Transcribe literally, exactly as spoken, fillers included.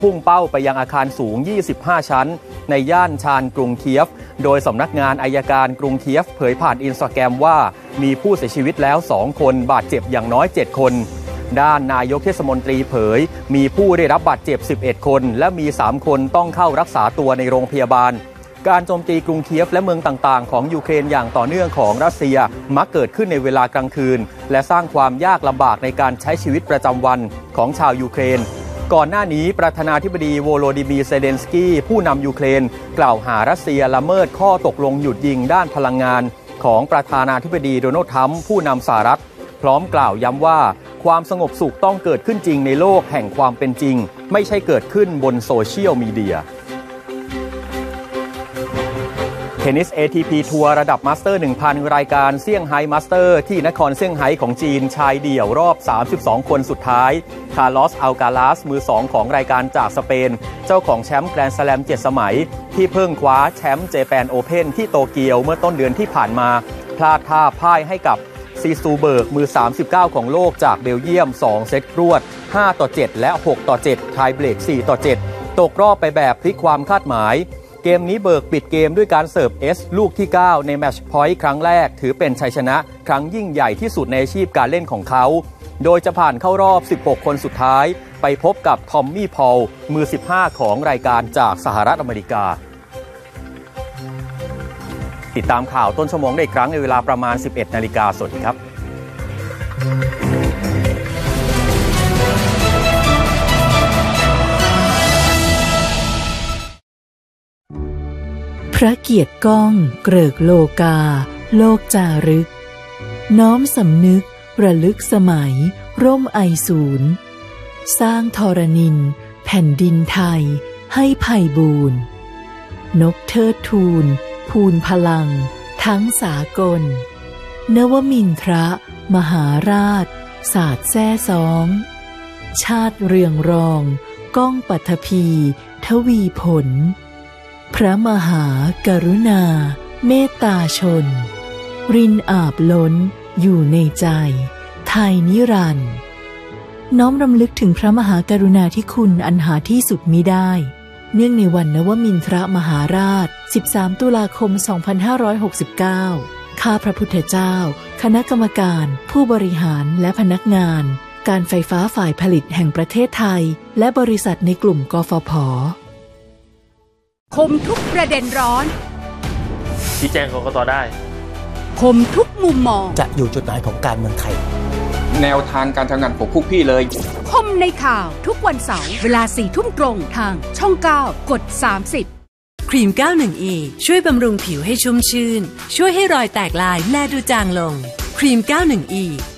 พุ่งเป้าไปยังอาคารสูงยี่สิบห้าชั้นในย่านชานกรุงเคียฟโดยสำนักงานอัยการกรุงเคียฟเผยผ่านอินสตาแกรมว่ามีผู้เสียชีวิตแล้วสองคนบาดเจ็บอย่างน้อยเจ็ดคนด้านนายกเทศมนตรีเผยมีผู้ได้รับบาดเจ็บสิบเอ็ดคนและมีสามคนต้องเข้ารักษาตัวในโรงพยาบาลการโจมตีกรุงเคียฟและเมืองต่างๆของยูเครนอย่างต่อเนื่องของรัสเซียมักเกิดขึ้นในเวลากลางคืนและสร้างความยากลำบากในการใช้ชีวิตประจำวันของชาวยูเครนก่อนหน้านี้ประธานาธิบดีโวโลดิมีร์ เซเลนสกี้ผู้นำยูเครนกล่าวหารัสเซียละเมิดข้อตกลงหยุดยิงด้านพลังงานของประธานาธิบดีโดนัลด์ทรัมป์ผู้นำสหรัฐพร้อมกล่าวย้ำว่าความสงบสุขต้องเกิดขึ้นจริงในโลกแห่งความเป็นจริงไม่ใช่เกิดขึ้นบนโซเชียลมีเดียเทนนิส เอ ที พี ทัวร์ระดับมาสเตอร์ หนึ่งพัน รายการเซี่ยงไฮ้มาสเตอร์ที่นครเซี่ยงไฮ้ของจีนชายเดี่ยวรอบสามสิบสองคนสุดท้ายคาร์ลอส อัลกาลาสมือสองของรายการจากสเปนเจ้าของแชมป์แกรนด์สแลมเจ็ดสมัยที่เพิ่งคว้าแชมป์เจแปนโอเพ่นที่โตเกียวเมื่อต้นเดือนที่ผ่านมาพลาดท่าพ่ายให้กับซีซูเบิร์กมือสามสิบเก้าของโลกจากเบลเยียมสองเซตรวดห้าต่อเจ็ดและหกต่อเจ็ดไทยเบรกสี่ต่อเจ็ดตกรอบไปแบบพลิกความคาดหมายเกมนี้เบิร์กปิดเกมด้วยการเสิร์ฟเอสลูกที่เก้าในแมตช์พอยต์ครั้งแรกถือเป็นชัยชนะครั้งยิ่งใหญ่ที่สุดในอาชีพการเล่นของเขาโดยจะผ่านเข้ารอบสิบหกคนสุดท้ายไปพบกับทอมมี่พอลมือสิบห้าของรายการจากสหรัฐอเมริกาติดตามข่าวต้นชั่วโมงได้อีกครั้งในเวลาประมาณ สิบเอ็ดนาฬิกาสวัสดีครับพระเกียรติก้องเกริกโลกาโลกจารึกน้อมสำนึกระลึกสมัยร่มไอศูนย์สร้างธรณินแผ่นดินไทยให้ไพบูรณ์นกเทิดทูลภูนพลังทั้งสากลนวมินทรมหาราชศาสตร์แซ่ซ้องชาติเรืองรองก้องปัทภีทวีผลพระมหากรุณาเมตตาชนรินอาบล้นอยู่ในใจไทยนิรันดร์น้อมรำลึกถึงพระมหากรุณาธิคุณอันหาที่สุดมิได้เนื่องในวันนวมินทรมหาราชสิบสามตุลาคมสองพันห้าร้อยหกสิบเก้าข้าพระพุทธเจ้าคณะกรรมการผู้บริหารและพนักงานการไฟฟ้าฝ่ายผลิตแห่งประเทศไทยและบริษัทในกลุ่มกฟผ. คมทุกประเด็นร้อนชี้แจงกกต.ได้คมทุกมุมมองจะอยู่จุดไหนของการเมืองไทยแนวทางการทำงานของพวกพี่เลยคมในข่าวทุกวันเสาร์เวลาสี่ทุ่มตรงทางช่องเก้ากดสามสิบครีม เก้าสิบเอ็ด อี ช่วยบำรุงผิวให้ชุ่มชื่นช่วยให้รอยแตกลายแลดูจางลงครีม เก้าสิบเอ็ด อี